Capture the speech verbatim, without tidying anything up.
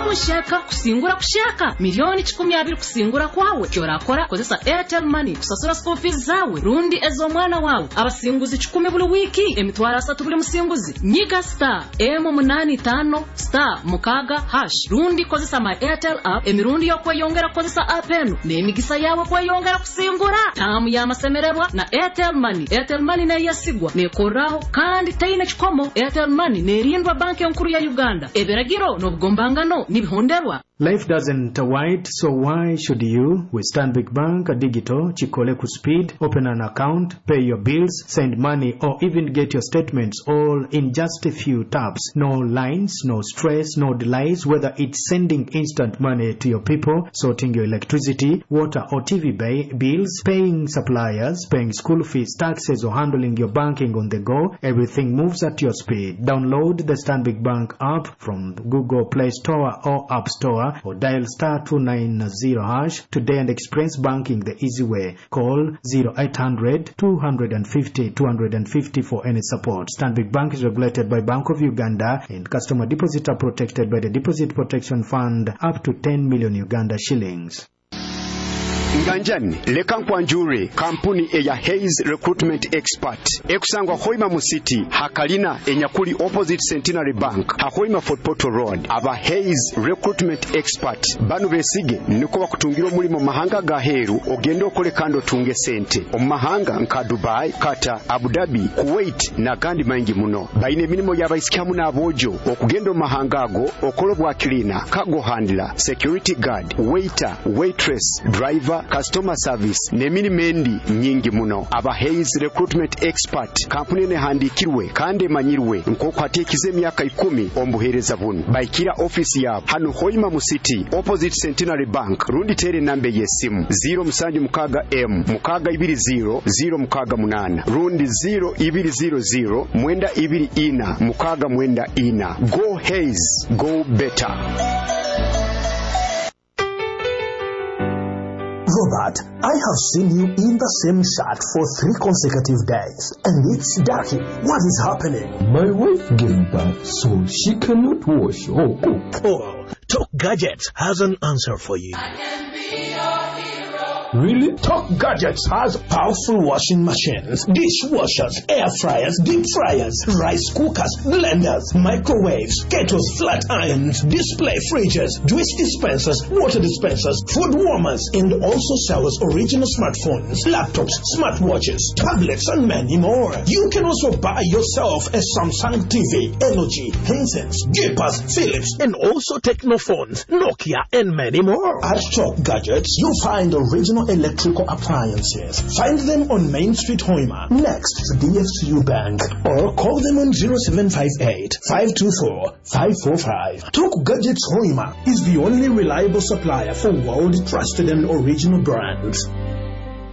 mushaka kusingura kushaka milioni kikumi abiri kusingura kwawe kyorakora kozesa Airtel Money kusasura school fees zawe rundi ezo mwana wawe abasinguzi kikumi buli wiki emitwara asatu buli musinguzi nyiga star M munani tano star mukaga hash rundi kozesa my Airtel app emirundi yo kweyongera kozesa app eno n'emigisa yawe kweyongera kusingura tamu ya masemererwa na Airtel Money. Airtel Money na yasigwa nekoraho kandi tayina chikomo. Airtel Money nerindwa banki nkuru ya Uganda eberagiro n'obugombangano nibihonderwa. Life doesn't wait, so why should you? With Stanbic Bank Digital, Chikole ku speed, open an account, pay your bills, send money, or even get your statements all in just a few taps. No lines, no stress, no delays, whether it's sending instant money to your people, sorting your electricity, water or T V bay, bills, paying suppliers, paying school fees, taxes, or handling your banking on the go. Everything moves at your speed. Download the Stanbic Bank app from Google Play Store or App Store, or dial star two nine zero hash today and experience banking the easy way. Call zero eight hundred two fifty two fifty for any support. Stanbic Bank is regulated by Bank of Uganda, and customer deposits are protected by the Deposit Protection Fund up to ten million Uganda shillings. Nganjani leka nkwanjure kampuni eya Hayes Recruitment Expert ekusangwa Hoima mu City hakalina enyakuli opposite Centenary Bank hakoima Fort Portal Road. Aba Hayes Recruitment Expert banu besige niko bakutungira omulimo mahanga ga heru ogenda okole kando tunge sente omahanga nka Dubai, Qatar, Abu Dhabi, Kuwait na gandi mangi muno. Baine minimo yabaisikamu na abojo okugenda omahanga ago okolo bwa cleaner, cargo handler, security guard, waiter, waitress, driver, customer service nemini mendi nyingi muno. Aba Hayes Recruitment Expert kampuni ne handikirwe kandi manyirwe nkoko atekize myaka ikumi ombuhereza bunu baikira office ya hano Hoima mu City opposite Centenary Bank rundi tere nambe yesimu zero musanju mukaga M mukaga ibiri zero zero mukaga munana rundi zero ibiri zero zero mwenda ibiri ina mukaga mwenda ina. Go Hayes, go better. Robert, I have seen you in the same shirt for three consecutive days, and it's dirty. What is happening? My wife gave birth, so she cannot wash or cook. Oh, Talk Gadgets has an answer for you. I can be your hero. Really? Talk Gadgets has powerful washing machines, dishwashers, air fryers, deep fryers, rice cookers, blenders, microwaves, kettles, flat irons, display fridges, juice dispensers, water dispensers, food warmers, and also sells original smartphones, laptops, smartwatches, tablets, and many more. You can also buy yourself a Samsung T V, L G, Hisense, Gepard, Philips, and also Technophones, Nokia, and many more. At Talk Gadgets, you'll find original electrical appliances. Find them on Main Street, Hoima, next to D F C U Bank, or call them on zero seven five eight, five two four, five four five. Talk Gadgets Hoima is the only reliable supplier for world-trusted and original brands.